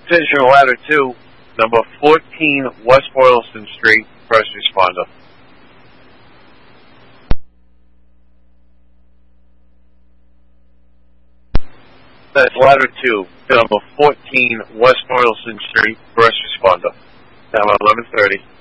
Attention ladder 2, number 14 West Boylston Street, first responder. That's ladder 2, number 14 West Boylston Street, first responder. Now 11:30.